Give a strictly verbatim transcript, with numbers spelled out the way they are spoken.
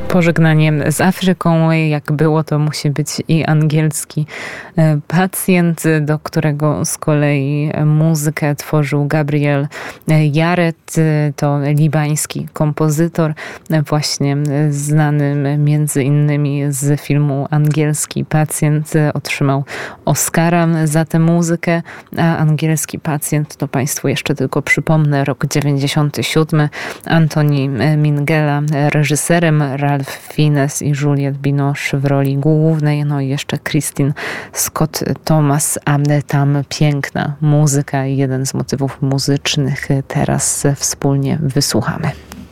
Pożegnanie z Afryką, jak było, to musi być i angielski pacjent, do którego z kolei muzykę tworzył Gabriel Yared. To libański kompozytor, właśnie znany między innymi z filmu Angielski Pacjent. Otrzymał Oscara za tę muzykę, a Angielski Pacjent, to Państwu jeszcze tylko przypomnę, rok dziewięćdziesiąty siódmy. Antoni Minghella reżyserem, Ralph Fiennes i Juliette Binoche w roli głównej, no i jeszcze Christine Scott Thomas, a tam piękna muzyka i jeden z motywów muzycznych teraz wspólnie wysłuchamy.